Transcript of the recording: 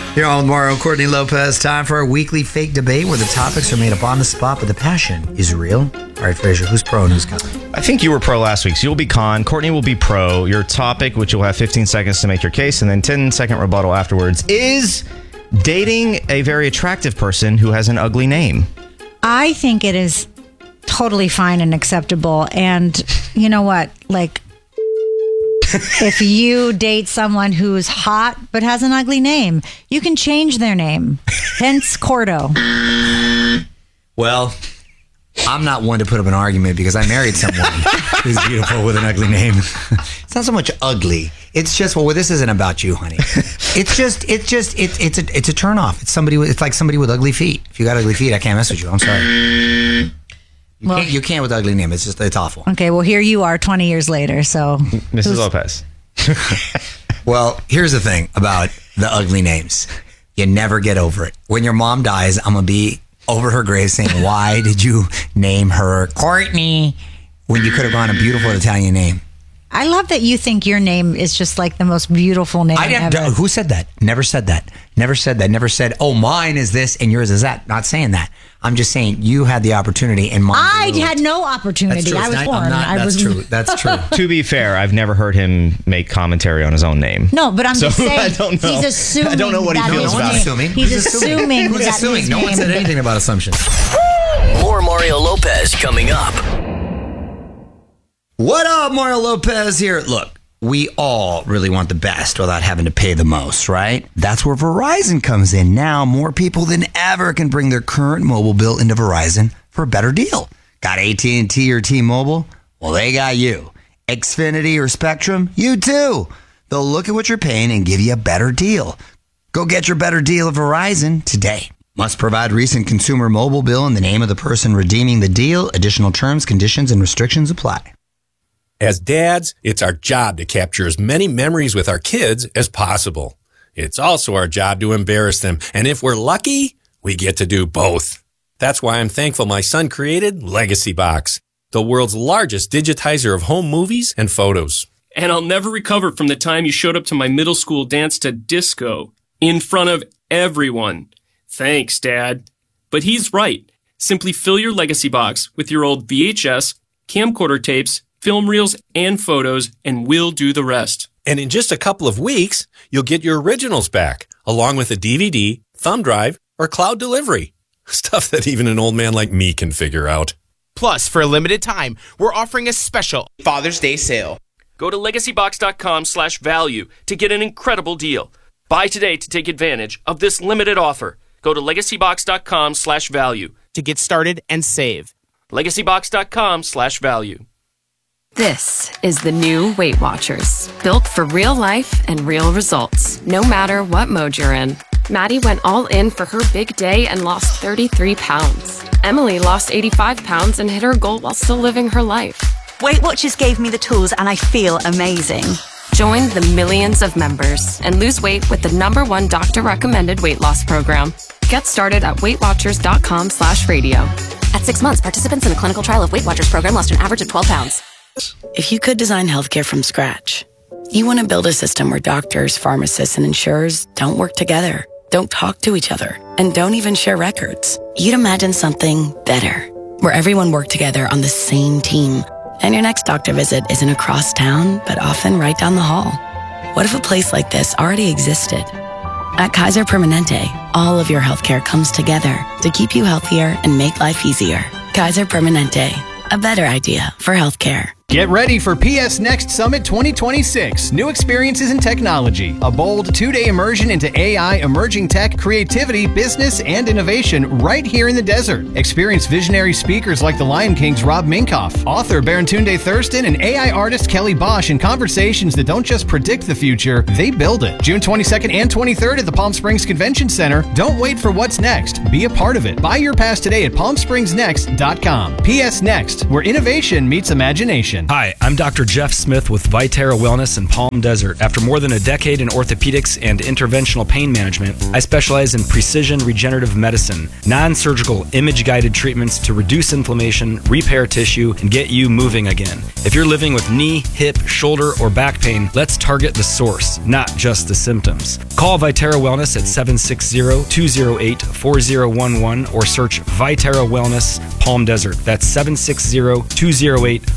Here on Mario Courtney Lopez, time for our weekly fake debate where the topics are made up on the spot, but the passion is real. All right, Fraser, who's pro and who's con? I think you were pro last week, so you'll be con. Courtney will be pro. Your topic, which you'll have 15 seconds to make your case, and then 10-second rebuttal afterwards, is dating a very attractive person who has an ugly name. I think it is totally fine and acceptable. And you know what? Like, if you date someone who's hot but has an ugly name, you can change their name. Hence Cordo. Well, I'm not one to put up an argument because I married someone who's beautiful with an ugly name. It's not so much ugly. It's just, well, this isn't about you, honey. It's a turn off. It's like somebody with ugly feet. If you got ugly feet, I can't mess with you. I'm sorry. You can't with ugly name. It's awful. Okay, well, here you are 20 years later, so... Mrs. Lopez. Well, here's the thing about the ugly names. You never get over it. When your mom dies, I'm going to be over her grave saying, why did you name her Courtney when you could have gone a beautiful Italian name? I love that you think your name is just like the most beautiful name ever. Who said that? Never said that. Never said that. Never said, oh, mine is this and yours is that. Not saying that. I'm just saying you had the opportunity and mine. I had no opportunity. I was born. That's true. To be fair, I've never heard him make commentary on his own name. No, but I'm just saying. I don't know. He's assuming. I don't know what he feels about it. He's assuming. Who's assuming? No one said anything about assumptions. More Mario Lopez coming up. What up, Mario Lopez here. Look, we all really want the best without having to pay the most, right? That's where Verizon comes in. Now, more people than ever can bring their current mobile bill into Verizon for a better deal. Got AT&T or T-Mobile? Well, they got you. Xfinity or Spectrum? You too. They'll look at what you're paying and give you a better deal. Go get your better deal at Verizon today. Must provide recent consumer mobile bill in the name of the person redeeming the deal. Additional terms, conditions, and restrictions apply. As dads, it's our job to capture as many memories with our kids as possible. It's also our job to embarrass them. And if we're lucky, we get to do both. That's why I'm thankful my son created Legacy Box, the world's largest digitizer of home movies and photos. And I'll never recover from the time you showed up to my middle school dance to disco in front of everyone. Thanks, Dad. But he's right. Simply fill your Legacy Box with your old VHS, camcorder tapes, film reels, and photos, and we'll do the rest. And in just a couple of weeks, you'll get your originals back, along with a DVD, thumb drive, or cloud delivery. Stuff that even an old man like me can figure out. Plus, for a limited time, we're offering a special Father's Day sale. Go to legacybox.com/value to get an incredible deal. Buy today to take advantage of this limited offer. Go to legacybox.com/value to get started and save. legacybox.com/value. This is the new Weight Watchers, built for real life and real results, no matter what mode you're in. Maddie went all in for her big day and lost 33 pounds. Emily lost 85 pounds and hit her goal while still living her life. Weight Watchers gave me the tools and I feel amazing. Join the millions of members and lose weight with the #1 doctor-recommended weight loss program. Get started at weightwatchers.com/radio. At 6 months, participants in a clinical trial of Weight Watchers program lost an average of 12 pounds. If you could design healthcare from scratch, you want to build a system where doctors, pharmacists, and insurers don't work together, don't talk to each other, and don't even share records. You'd imagine something better, where everyone worked together on the same team, and your next doctor visit isn't across town, but often right down the hall. What if a place like this already existed? At Kaiser Permanente, all of your healthcare comes together to keep you healthier and make life easier. Kaiser Permanente, a better idea for healthcare. Get ready for PS Next Summit 2026. New experiences in technology. A bold 2-day immersion into AI, emerging tech, creativity, business, and innovation right here in the desert. Experience visionary speakers like the Lion King's Rob Minkoff, author Barontunde Thurston, and AI artist Kelly Bosch in conversations that don't just predict the future, they build it. June 22nd and 23rd at the Palm Springs Convention Center. Don't wait for what's next. Be a part of it. Buy your pass today at palmspringsnext.com. PS Next, where innovation meets imagination. condition. Hi, I'm Dr. Jeff Smith with Viterra Wellness in Palm Desert. After more than a decade in orthopedics and interventional pain management, I specialize in precision regenerative medicine, non-surgical image-guided treatments to reduce inflammation, repair tissue, and get you moving again. If you're living with knee, hip, shoulder, or back pain, let's target the source, not just the symptoms. Call Viterra Wellness at 760-208-4011 or search Viterra Wellness Palm Desert. That's 760-208-4011.